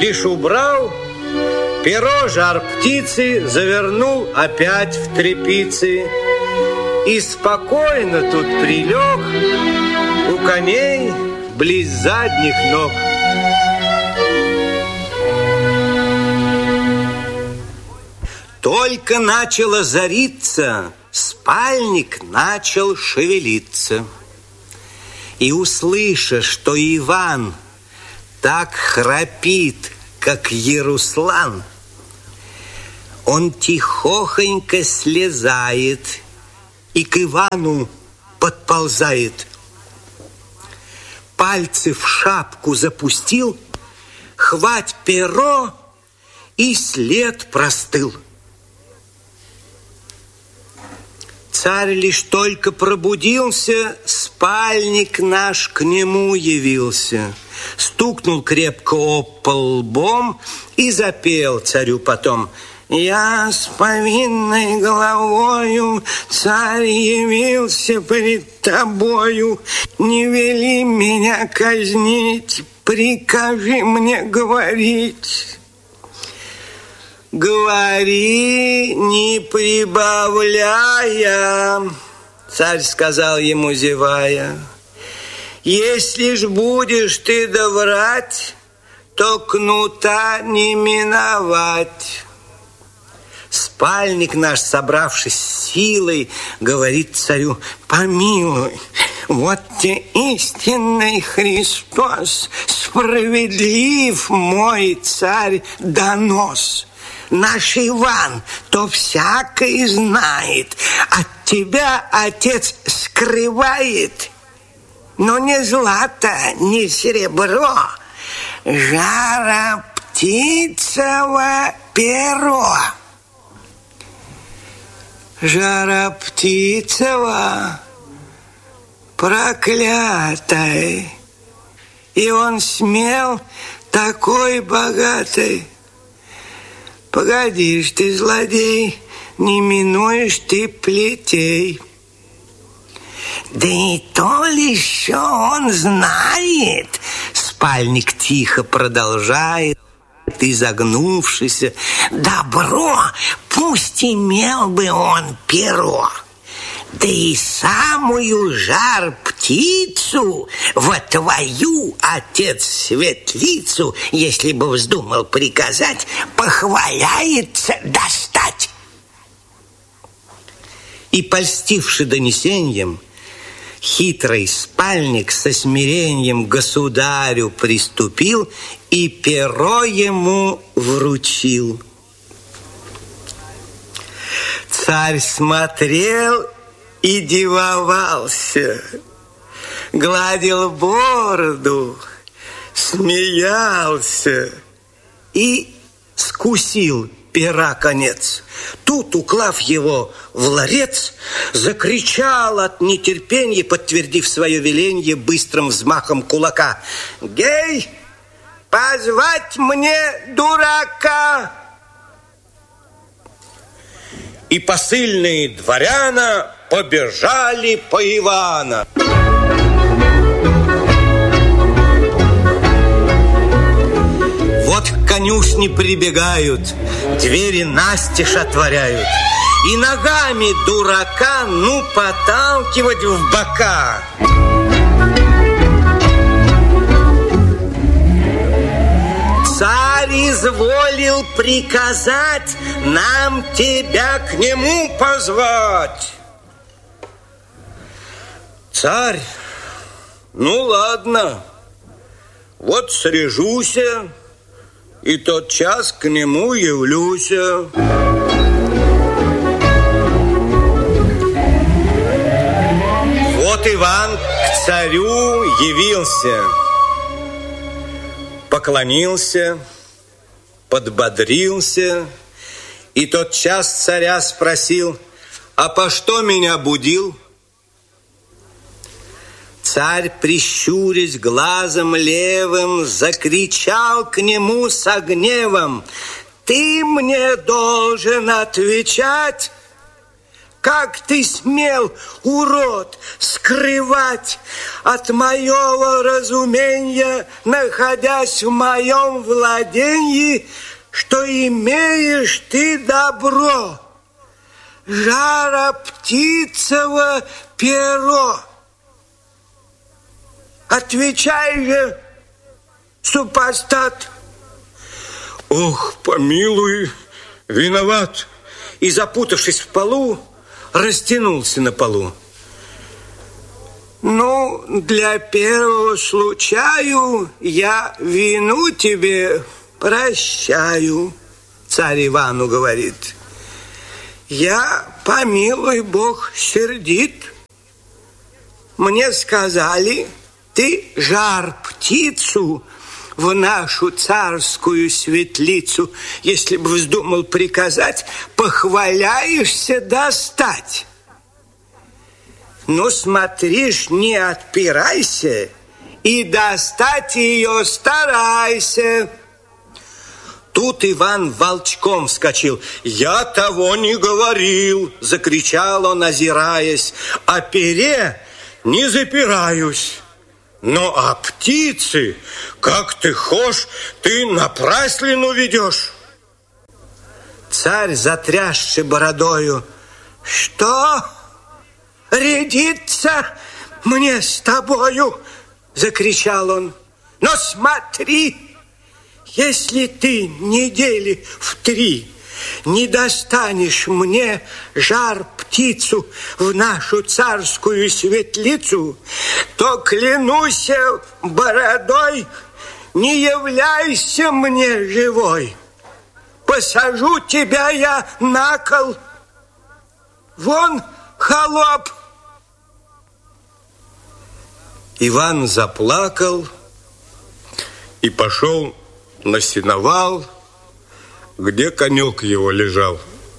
лишь убрал перо жар-птицы, завернул опять в тряпицы и спокойно тут прилег у коней близ задних ног. Только начало зариться, спальник начал шевелиться. И, услыша, что Иван так храпит, как Еруслан, он тихохонько слезает и к Ивану подползает. Пальцы в шапку запустил, хвать перо, и след простыл. Царь лишь только пробудился, спальник наш к нему явился. Стукнул крепко об пол лбом и запел царю потом: «Я с повинной головою, царь, явился пред тобою. Не вели меня казнить, прикажи мне говорить». «Говори, не прибавляя», царь сказал ему, зевая. «Если ж будешь ты доврать, то кнута не миновать». Спальник наш, собравшись с силой, говорит царю: «Помилуй, вот те истинный Христос, справедлив мой царь донос. Наш Иван то всякий знает, от тебя отец скрывает, но не злато, не серебро, жар-птицево перо». Жар-птицево проклятой, и он смел такой богатый. Погодишь ты, злодей, не минуешь ты плетей. Да и то ли еще он знает, спальник тихо продолжает, изогнувшийся: добро, пусть имел бы он перо, да и самую жар-птицу во твою, отец, светлицу, если бы вздумал приказать, похваляется достать. И, польстивши донесеньем, хитрый спальник со смирением к государю приступил и перо ему вручил. Царь смотрел и дивовался, гладил бороду, смеялся и скусил пера конец. Тут, уклав его в ларец, закричал от нетерпения, подтвердив свое веленье быстрым взмахом кулака: «Гей, позвать мне дурака!» И посыльные дворяна побежали по Ивана. Вот к конюшне прибегают, двери настежь отворяют, и ногами дурака, ну, поталкивать в бока. Царь изволил приказать нам тебя к нему позвать. Царь: ну ладно, вот срежуся и тотчас к нему явлюся. Вот Иван к царю явился, поклонился, подбодрился и тотчас царя спросил: а по что меня будил? Царь, прищурясь глазом левым, закричал к нему со гневом: ты мне должен отвечать, как ты смел, урод, скрывать от моего разумения, находясь в моем владении, что имеешь ты добро, жароптицево перо? Отвечай же, супостат. Ох, помилуй, виноват. И, запутавшись в полу, растянулся на полу. Ну, для первого случаю я вину тебе прощаю, царь Ивану говорит. Я, помилуй Бог, сердит. Мне сказали, ты жар-птицу в нашу царскую светлицу, если бы вздумал приказать, похваляешься достать. Ну, смотришь, не отпирайся, и достать ее старайся. Тут Иван волчком вскочил. «Я того не говорил!» — закричал он, озираясь. «О пере не запираюсь. Но о птице, как ты хошь, ты напраслину ведешь». Царь, затрясший бородою: «Что? Рядиться мне с тобою?» — закричал он. «Но смотри, если ты недели в 3 не достанешь мне жар-птицу в нашу царскую светлицу, то, клянусь бородой, не являйся мне живой. Посажу тебя я на кол. Вон, холоп!» Иван заплакал и пошел на сеновал, где конек его лежал.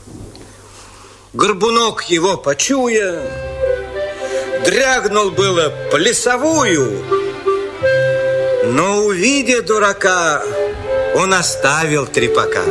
Горбунок его почуя, дрягнул было плясовую, но, увидя дурака, он оставил трепака.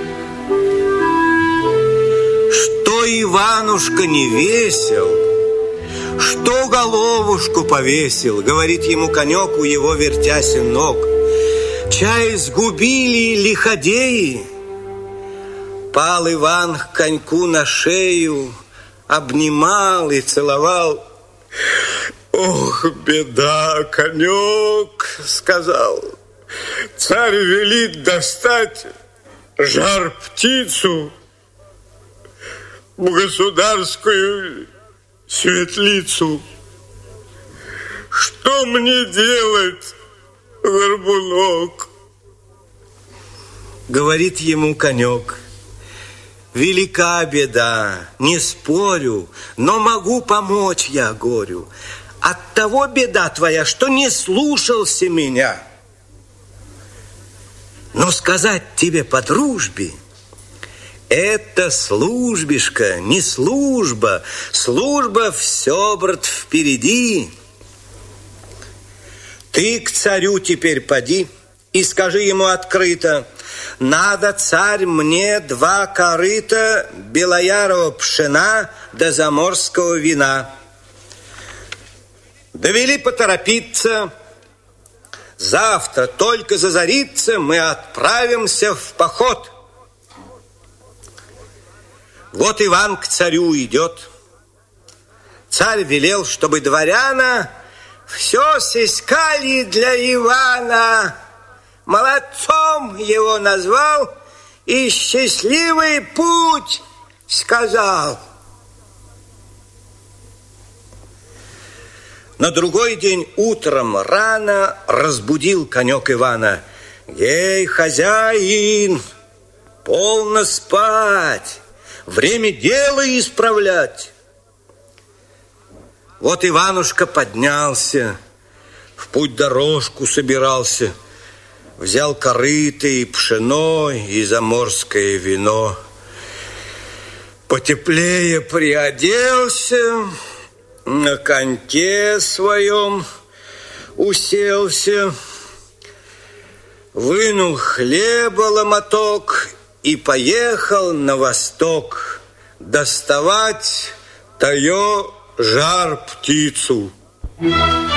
Что Иванушка не весел, что головушку повесил, говорит ему конек, у его вертяся ног. Чай сгубили лиходеи. Пал Иван к коньку на шею, обнимал и целовал. «Ох, беда, конек!» — сказал. «Царь велит достать жар-птицу в государскую светлицу. Что мне делать, горбунок?» Говорит ему конек: «Велика беда, не спорю, но могу помочь я горю. Оттого беда твоя, что не слушался меня. Но сказать тебе по дружбе, это службишка, не служба. Служба все, брат, впереди. Ты к царю теперь поди и скажи ему открыто: надо, царь, мне 2 корыта белоярого пшена да заморского вина. Довели поторопиться. Завтра только зазарится, мы отправимся в поход». Вот Иван к царю идет. Царь велел, чтобы дворяна все сыскали для Ивана. Молодцом его назвал и счастливый путь сказал. На другой день утром рано разбудил конек Ивана. «Ей, хозяин, полно спать, время дело исправлять». Вот Иванушка поднялся, в путь дорожку собирался, взял корыто и пшено, и заморское вино. Потеплее приоделся, на коньке своем уселся, вынул хлеба ломоток и поехал на восток доставать таю жар птицу.